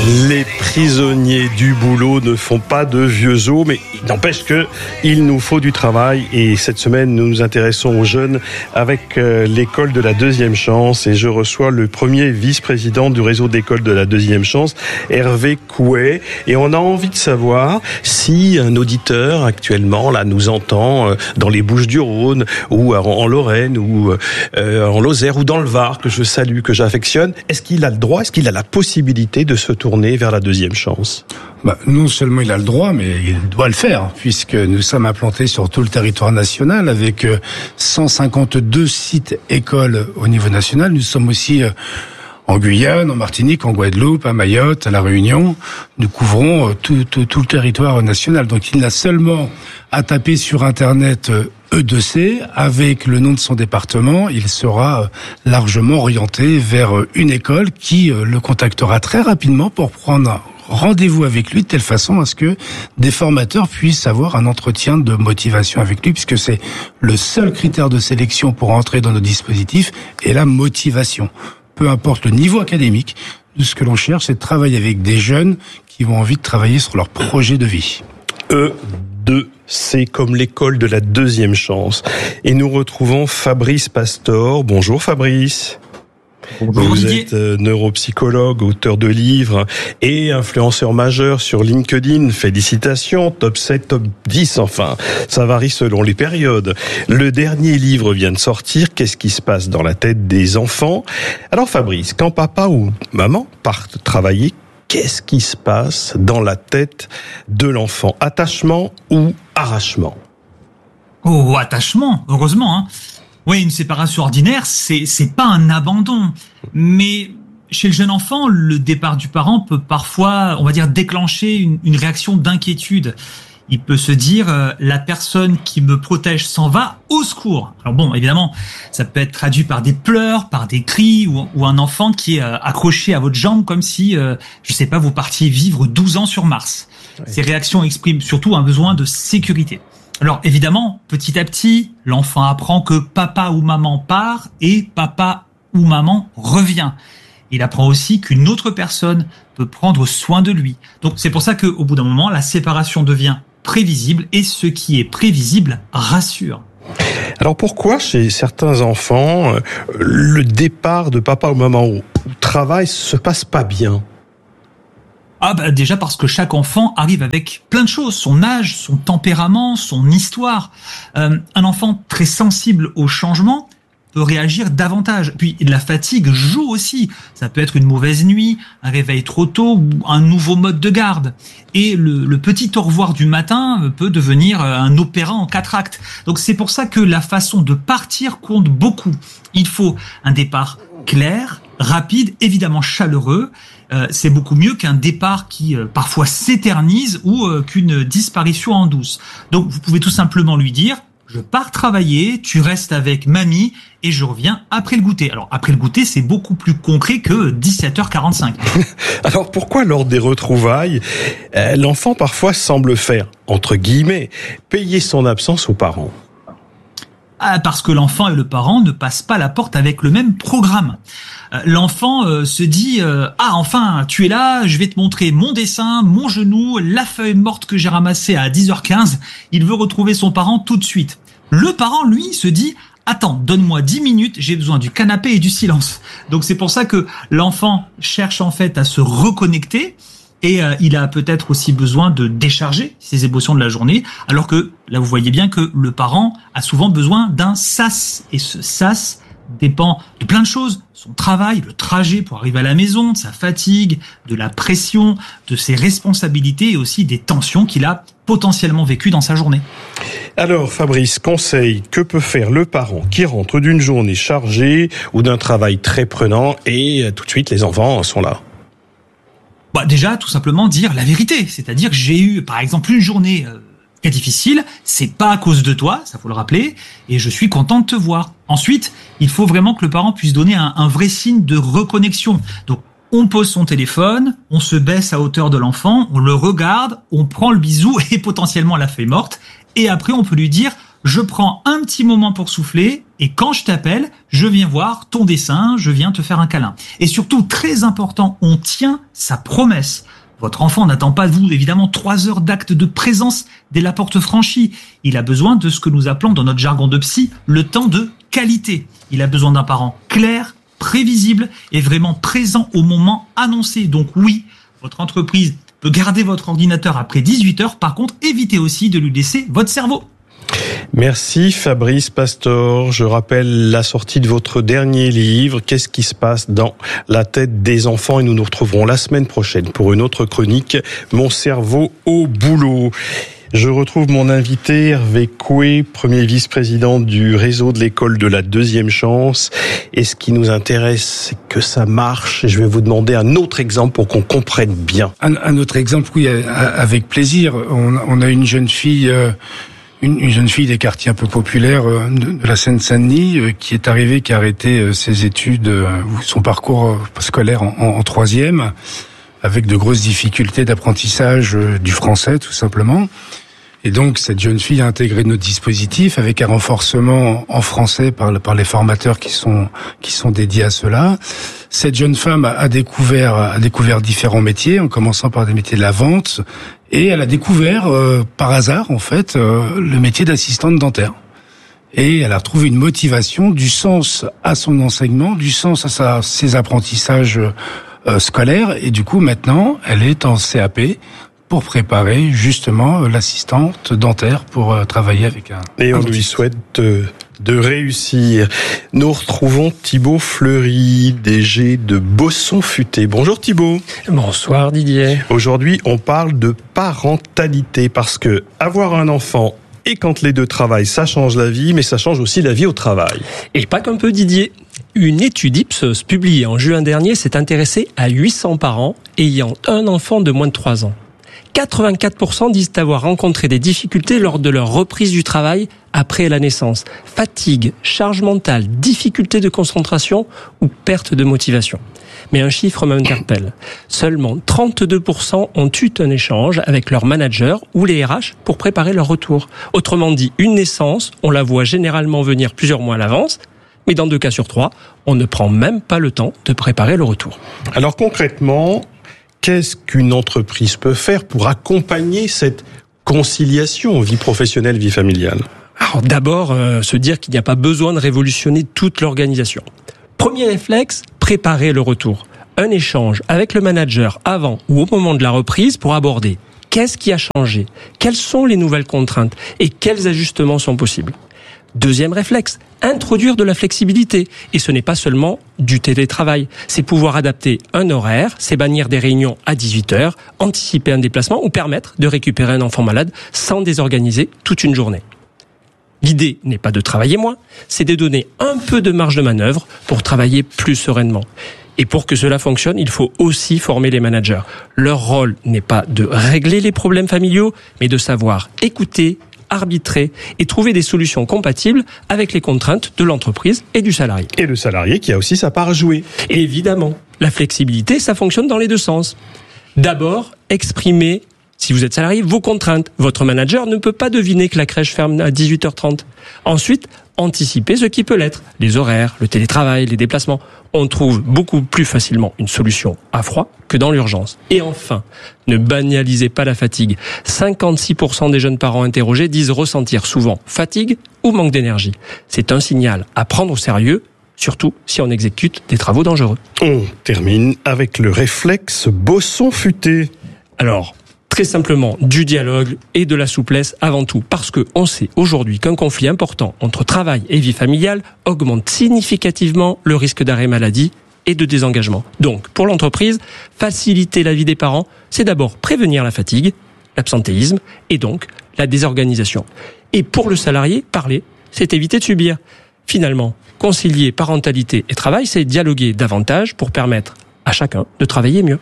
Les prisonniers du boulot ne font pas de vieux os, mais il n'empêche qu'il nous faut du travail. Et cette semaine, nous nous intéressons aux jeunes avec l'école de la deuxième chance. Et je reçois le premier vice-président du réseau d'écoles de la deuxième chance, Hervé Couet. Et on a envie de savoir si un auditeur actuellement là nous entend dans les Bouches-du-Rhône ou en Lorraine ou en Lozère ou dans le Var, que je salue, que j'affectionne. Est-ce qu'il a le droit, est-ce qu'il a la possibilité de se tourner vers la deuxième chance? Non seulement il a le droit, mais il doit le faire, puisque nous sommes implantés sur tout le territoire national avec 152 sites écoles au niveau national. Nous sommes aussi en Guyane, en Martinique, en Guadeloupe, à Mayotte, à La Réunion. Nous couvrons tout le territoire national. Donc il n'a seulement à taper sur Internet E2C, avec le nom de son département, il sera largement orienté vers une école qui le contactera très rapidement pour prendre rendez-vous avec lui de telle façon à ce que des formateurs puissent avoir un entretien de motivation avec lui, puisque c'est le seul critère de sélection pour entrer dans nos dispositifs, et la motivation. Peu importe le niveau académique, ce que l'on cherche, c'est de travailler avec des jeunes qui ont envie de travailler sur leur projet de vie. E2C comme l'école de la deuxième chance. Et nous retrouvons Fabrice Pastor. Bonjour Fabrice. Bonjour, vous êtes neuropsychologue, auteur de livres et influenceur majeur sur LinkedIn. Félicitations, top 7, top 10, enfin, ça varie selon les périodes. Le dernier livre vient de sortir, Qu'est-ce qui se passe dans la tête des enfants? Alors Fabrice, quand papa ou maman partent travailler, qu'est-ce qui se passe dans la tête de l'enfant? Attachement ou arrachement? Oh, attachement, heureusement, hein. Oui, une séparation ordinaire, c'est pas un abandon. Mais chez le jeune enfant, le départ du parent peut parfois, on va dire, déclencher une réaction d'inquiétude. Il peut se dire, la personne qui me protège s'en va, au secours. Alors bon, évidemment, ça peut être traduit par des pleurs, par des cris, ou un enfant qui est accroché à votre jambe comme si, je sais pas, vous partiez vivre 12 ans sur Mars. Ouais. Ces réactions expriment surtout un besoin de sécurité. Alors évidemment, petit à petit, l'enfant apprend que papa ou maman part et papa ou maman revient. Il apprend aussi qu'une autre personne peut prendre soin de lui. Donc c'est pour ça qu'au bout d'un moment, la séparation devient prévisible et ce qui est prévisible rassure. Alors pourquoi chez certains enfants, le départ de papa ou maman au travail se passe pas bien ? Déjà parce que chaque enfant arrive avec plein de choses, son âge, son tempérament, son histoire. Un enfant très sensible au changement peut réagir davantage. Puis la fatigue joue aussi. Ça peut être une mauvaise nuit, un réveil trop tôt ou un nouveau mode de garde. Et le petit au revoir du matin peut devenir un opéra en 4 actes. Donc c'est pour ça que la façon de partir compte beaucoup. Il faut un départ clair, rapide, évidemment chaleureux. C'est beaucoup mieux qu'un départ qui parfois s'éternise ou qu'une disparition en douce. Donc vous pouvez tout simplement lui dire « Je pars travailler, tu restes avec mamie et je reviens après le goûter ». Alors après le goûter, c'est beaucoup plus concret que 17h45. Alors pourquoi lors des retrouvailles, l'enfant parfois semble faire, entre guillemets, payer son absence aux parents ? Parce que l'enfant et le parent ne passent pas la porte avec le même programme. L'enfant se dit enfin tu es là, je vais te montrer mon dessin, mon genou, la feuille morte que j'ai ramassée à 10h15. Il veut retrouver son parent tout de suite. Le parent, lui, se dit attends, donne-moi 10 minutes, j'ai besoin du canapé et du silence. Donc c'est pour ça que l'enfant cherche en fait à se reconnecter. Et il a peut-être aussi besoin de décharger ses émotions de la journée, alors que là vous voyez bien que le parent a souvent besoin d'un sas. Et ce sas dépend de plein de choses, son travail, le trajet pour arriver à la maison, de sa fatigue, de la pression, de ses responsabilités et aussi des tensions qu'il a potentiellement vécues dans sa journée. Alors Fabrice, conseil, que peut faire le parent qui rentre d'une journée chargée ou d'un travail très prenant et tout de suite les enfants sont là ? Déjà, tout simplement dire la vérité. C'est-à-dire que j'ai eu, par exemple, une journée très difficile. C'est pas à cause de toi, ça faut le rappeler. Et je suis content de te voir. Ensuite, il faut vraiment que le parent puisse donner un vrai signe de reconnexion. Donc, on pose son téléphone, on se baisse à hauteur de l'enfant, on le regarde, on prend le bisou et potentiellement la feuille morte. Et après, on peut lui dire je prends un petit moment pour souffler et quand je t'appelle, je viens voir ton dessin, je viens te faire un câlin. Et surtout, très important, on tient sa promesse. Votre enfant n'attend pas de vous, évidemment, 3 heures d'acte de présence dès la porte franchie. Il a besoin de ce que nous appelons dans notre jargon de psy le temps de qualité. Il a besoin d'un parent clair, prévisible et vraiment présent au moment annoncé. Donc oui, votre entreprise peut garder votre ordinateur après 18 heures. Par contre, évitez aussi de lui laisser votre cerveau. Merci Fabrice Pastor. Je rappelle la sortie de votre dernier livre, Qu'est-ce qui se passe dans la tête des enfants, et nous nous retrouverons la semaine prochaine pour une autre chronique, Mon cerveau au boulot. Je retrouve mon invité Hervé Coué, premier vice-président du réseau de l'école de la deuxième chance. Et ce qui nous intéresse, c'est que ça marche. Et je vais vous demander un autre exemple pour qu'on comprenne bien. Un autre exemple, oui, avec plaisir. On a une jeune fille... Une jeune fille des quartiers un peu populaires de la Seine-Saint-Denis qui est arrivée, qui a arrêté ses études, son parcours scolaire en 3e, avec de grosses difficultés d'apprentissage du français tout simplement. Et donc cette jeune fille a intégré notre dispositif avec un renforcement en français par les formateurs qui sont dédiés à cela. Cette jeune femme a découvert différents métiers, en commençant par des métiers de la vente, et elle a découvert par hasard en fait le métier d'assistante dentaire. Et elle a retrouvé une motivation, du sens à son enseignement, du sens à ses apprentissages scolaires, et du coup maintenant elle est en CAP pour préparer justement l'assistante dentaire pour travailler avec un... Et on lui souhaite de réussir. Nous retrouvons Thibaut Fleury, DG de Bosson Futé. Bonjour Thibaut. Bonsoir Didier. Aujourd'hui, on parle de parentalité parce que avoir un enfant et quand les deux travaillent, ça change la vie, mais ça change aussi la vie au travail. Et pas qu'un peu Didier. Une étude Ipsos publiée en juin dernier s'est intéressée à 800 parents ayant un enfant de moins de 3 ans. 84% disent avoir rencontré des difficultés lors de leur reprise du travail après la naissance. Fatigue, charge mentale, difficulté de concentration ou perte de motivation. Mais un chiffre m'interpelle. Seulement 32% ont eu un échange avec leur manager ou les RH pour préparer leur retour. Autrement dit, une naissance, on la voit généralement venir plusieurs mois à l'avance, mais dans 2 cas sur 3, on ne prend même pas le temps de préparer le retour. Alors concrètement, qu'est-ce qu'une entreprise peut faire pour accompagner cette conciliation vie professionnelle, vie familiale ? Alors d'abord, se dire qu'il n'y a pas besoin de révolutionner toute l'organisation. Premier réflexe, préparer le retour. Un échange avec le manager avant ou au moment de la reprise pour aborder qu'est-ce qui a changé, quelles sont les nouvelles contraintes et quels ajustements sont possibles. Deuxième réflexe, introduire de la flexibilité. Et ce n'est pas seulement du télétravail. C'est pouvoir adapter un horaire, c'est bannir des réunions à 18h, anticiper un déplacement ou permettre de récupérer un enfant malade sans désorganiser toute une journée. L'idée n'est pas de travailler moins, c'est de donner un peu de marge de manœuvre pour travailler plus sereinement. Et pour que cela fonctionne, il faut aussi former les managers. Leur rôle n'est pas de régler les problèmes familiaux, mais de savoir écouter, arbitrer et trouver des solutions compatibles avec les contraintes de l'entreprise et du salarié. Et le salarié qui a aussi sa part à jouer. Et évidemment, la flexibilité, ça fonctionne dans les deux sens. D'abord, exprimer, si vous êtes salarié, vos contraintes. Votre manager ne peut pas deviner que la crèche ferme à 18h30. Ensuite, anticiper ce qui peut l'être. Les horaires, le télétravail, les déplacements. On trouve beaucoup plus facilement une solution à froid que dans l'urgence. Et enfin, ne banalisez pas la fatigue. 56% des jeunes parents interrogés disent ressentir souvent fatigue ou manque d'énergie. C'est un signal à prendre au sérieux, surtout si on exécute des travaux dangereux. On termine avec le réflexe Bosson Futé. Alors, très simplement, du dialogue et de la souplesse avant tout. Parce que on sait aujourd'hui qu'un conflit important entre travail et vie familiale augmente significativement le risque d'arrêt maladie et de désengagement. Donc, pour l'entreprise, faciliter la vie des parents, c'est d'abord prévenir la fatigue, l'absentéisme et donc la désorganisation. Et pour le salarié, parler, c'est éviter de subir. Finalement, concilier parentalité et travail, c'est dialoguer davantage pour permettre à chacun de travailler mieux.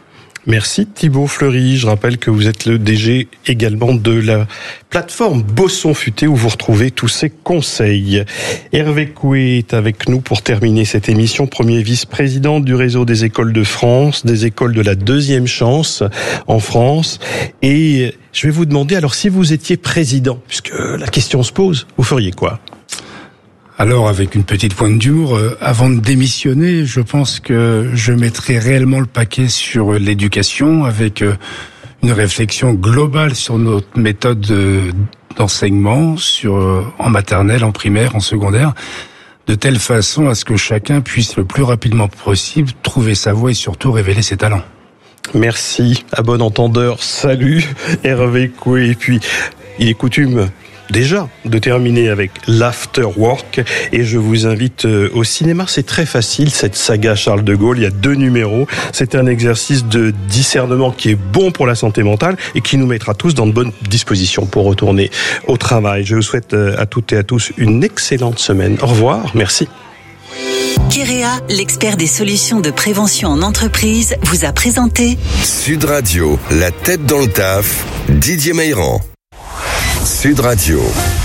Merci Thibaut Fleury. Je rappelle que vous êtes le DG également de la plateforme Bosson Futé où vous retrouvez tous ces conseils. Hervé Coué est avec nous pour terminer cette émission, premier vice-président du réseau des écoles de France, des écoles de la deuxième chance en France. Et je vais vous demander, alors si vous étiez président, puisque la question se pose, vous feriez quoi ? Alors, avec une petite pointe d'humour, avant de démissionner, je pense que je mettrai réellement le paquet sur l'éducation, avec une réflexion globale sur notre méthode d'enseignement, en maternelle, en primaire, en secondaire, de telle façon à ce que chacun puisse le plus rapidement possible trouver sa voie et surtout révéler ses talents. Merci, à bon entendeur, salut Hervé Coué. Et puis, il est coutume déjà de terminer avec l'After Work et je vous invite au cinéma. C'est très facile, cette saga Charles de Gaulle, il y a 2 numéros. C'est un exercice de discernement qui est bon pour la santé mentale et qui nous mettra tous dans de bonnes dispositions pour retourner au travail. Je vous souhaite à toutes et à tous une excellente semaine. Au revoir, merci. Kéréa, l'expert des solutions de prévention en entreprise, vous a présenté Sud Radio, la tête dans le taf, Didier Meilran. Sud Radio.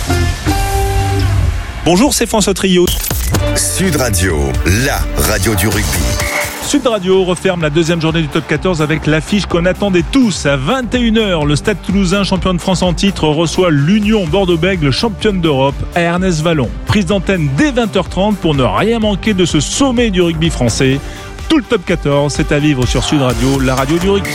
Bonjour, c'est François Trio. Sud Radio, la radio du rugby. Sud Radio referme la deuxième journée du top 14 avec l'affiche qu'on attendait tous. À 21h, le Stade Toulousain, champion de France en titre, reçoit l'Union Bordeaux-Bègles, championne d'Europe, à Ernest-Vallon. Prise d'antenne dès 20h30 pour ne rien manquer de ce sommet du rugby français. Tout le top 14, c'est à vivre sur Sud Radio, la radio du rugby.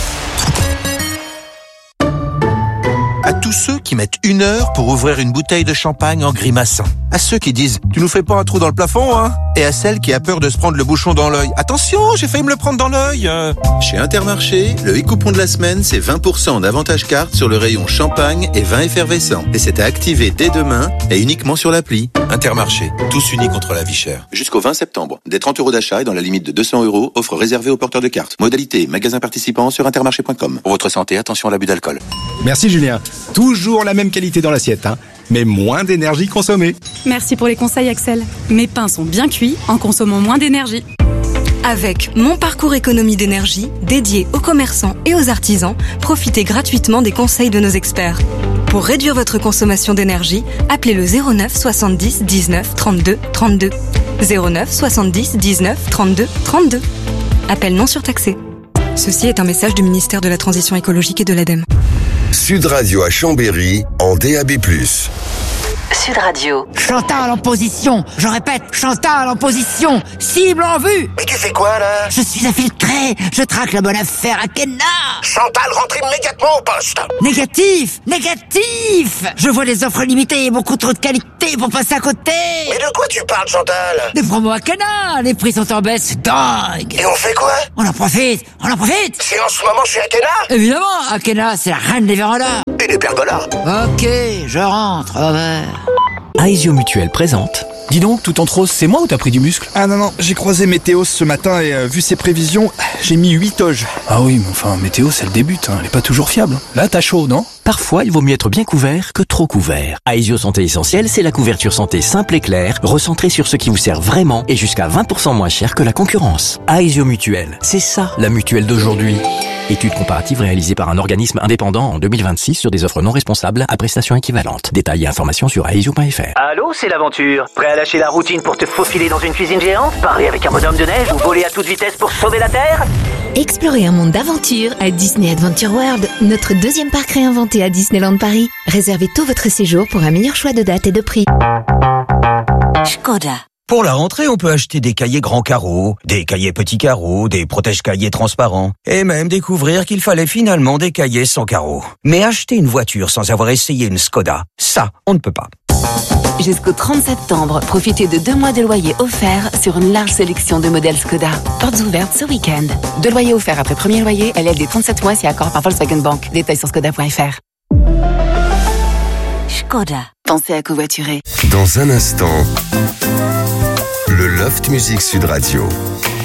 À tous ceux qui mettent 1 heure pour ouvrir une bouteille de champagne en grimaçant. À ceux qui disent « Tu nous fais pas un trou dans le plafond, hein ?» Et à celle qui a peur de se prendre le bouchon dans l'œil. « Attention, j'ai failli me le prendre dans l'œil !» Chez Intermarché, le e-coupon de la semaine, c'est 20% d'avantage carte sur le rayon champagne et vin effervescent. Et c'est à activer dès demain et uniquement sur l'appli. Intermarché, tous unis contre la vie chère. Jusqu'au 20 septembre. Des 30 € d'achat et dans la limite de 200 €, offre réservée aux porteurs de cartes. Modalité, magasin participant sur intermarché.com. Pour votre santé, attention à l'abus d'alcool. Merci Julien. Toujours la même qualité dans l'assiette, mais moins d'énergie consommée. Merci pour les conseils Axel. Mes pains sont bien cuits en consommant moins d'énergie. Avec Mon Parcours Économie d'énergie, dédié aux commerçants et aux artisans, profitez gratuitement des conseils de nos experts. Pour réduire votre consommation d'énergie, appelez le 09 70 19 32 32. 09 70 19 32 32. Appel non surtaxé. Ceci est un message du ministère de la Transition écologique et de l'ADEME. Sud Radio à Chambéry en DAB+. Sud Radio. Chantal en position. Je répète, Chantal en position. Cible en vue. Mais tu fais quoi là? Je suis infiltré. Je traque la bonne affaire à Kenna. Chantal, rentre immédiatement au poste. Négatif. Négatif. Je vois les offres limitées et beaucoup trop de qualité pour passer à côté. Mais de quoi tu parles, Chantal? Des promos à Kenna. Les prix sont en baisse, c'est dingue. Et on fait quoi? On en profite. On en profite. C'est en ce moment chez Akena? Évidemment, Akena, c'est la reine des vérandas. Et des pergolas. Ok, je rentre. Au revoir. Aesio Mutuelle présente. Dis donc, tout en rose, c'est moi ou t'as pris du muscle? Ah non, j'ai croisé Météos ce matin et vu ses prévisions, j'ai mis 8 oges. Ah oui, mais enfin, Météos, elle débute, elle est pas toujours fiable. Là, t'as chaud, non? Parfois, il vaut mieux être bien couvert que trop couvert. Aesio Santé Essentielle, c'est la couverture santé simple et claire, recentrée sur ce qui vous sert vraiment et jusqu'à 20% moins cher que la concurrence. Aesio Mutuelle, c'est ça, la mutuelle d'aujourd'hui. Étude comparative réalisée par un organisme indépendant en 2026 sur des offres non responsables à prestations équivalentes. Détails et informations sur aesio.fr. Allô, c'est l'aventure. Prêt à lâcher la routine pour te faufiler dans une cuisine géante? Parler avec un bonhomme de neige ou voler à toute vitesse pour sauver la Terre? Explorez un monde d'aventure à Disney Adventure World, notre deuxième parc réinventé à Disneyland Paris. Réservez tôt votre séjour pour un meilleur choix de date et de prix. Škoda. Pour la rentrée, on peut acheter des cahiers grands carreaux, des cahiers petits carreaux, des protège-cahiers transparents, et même découvrir qu'il fallait finalement des cahiers sans carreaux. Mais acheter une voiture sans avoir essayé une Škoda, ça, on ne peut pas. Jusqu'au 30 septembre, profitez de 2 mois de loyer offerts sur une large sélection de modèles Škoda. Portes ouvertes ce week-end. 2 loyers offerts après premier loyer, LLD 37 mois si accord par Volkswagen Bank. Détails sur škoda.fr. Škoda. Pensez à covoiturer. Dans un instant, le Loft Music Sud Radio.